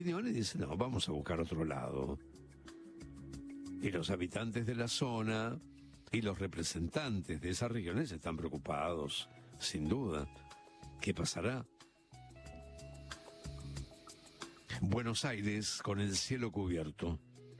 y dice, no, vamos a buscar otro lado. Y los habitantes de la zona y los representantes de esas regiones están preocupados, sin duda. ¿Qué pasará? Buenos Aires con el cielo cubierto.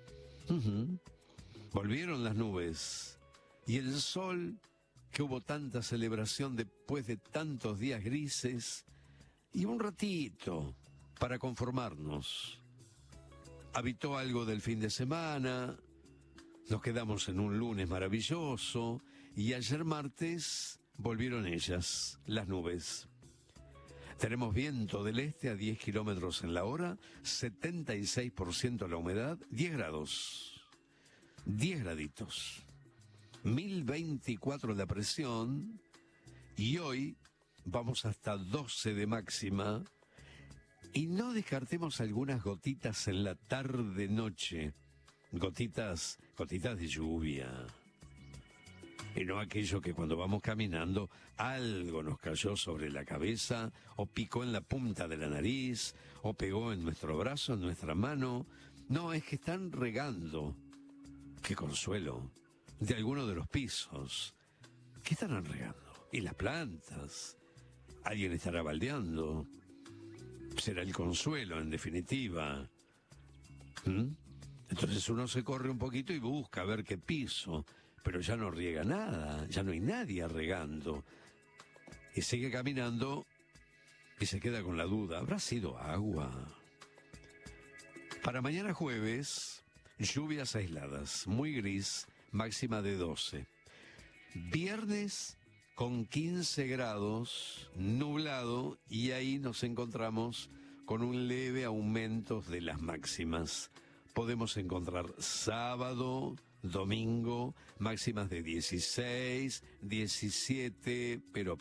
Volvieron las nubes y el sol, que hubo tanta celebración después de tantos días grises, y un ratito para conformarnos. Habitó algo del fin de semana, nos quedamos en un lunes maravilloso y ayer martes volvieron ellas, las nubes. Tenemos viento del este a 10 kilómetros en la hora, 76% la humedad, 10 grados, 10 graditos, 1024 la presión y hoy vamos hasta 12 de máxima y no descartemos algunas gotitas en la tarde-noche, gotitas de lluvia. Y no aquello que cuando vamos caminando algo nos cayó sobre la cabeza, o picó en la punta de la nariz, o pegó en nuestro brazo, en nuestra mano. No, es que están regando, qué consuelo, de alguno de los pisos. ¿Qué estarán regando? Y las plantas. Alguien estará baldeando. Será el consuelo, en definitiva. Entonces uno se corre un poquito y busca a ver qué piso. Pero ya no riega nada, ya no hay nadie regando. Y sigue caminando y se queda con la duda, ¿habrá sido agua? Para mañana jueves, lluvias aisladas, muy gris, máxima de 12. Viernes con 15 grados, nublado, y ahí nos encontramos con un leve aumento de las máximas. Podemos encontrar sábado, domingo, máximas de 16, 17, pero,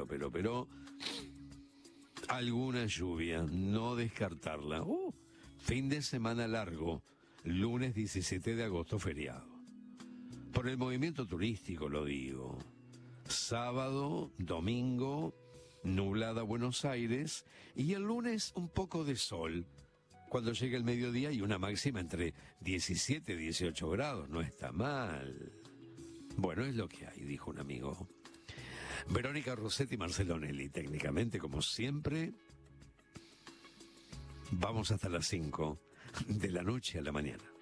alguna lluvia, no descartarla. Fin de semana largo, lunes 17 de agosto, feriado. Por el movimiento turístico lo digo. Sábado, domingo, nublada Buenos Aires, y el lunes un poco de sol. Cuando llega el mediodía y una máxima entre 17 y 18 grados, no está mal. Bueno, es lo que hay, dijo un amigo. Verónica Rossetti y Marcelo Nelli, técnicamente, como siempre, vamos hasta las 5, de la noche a la mañana.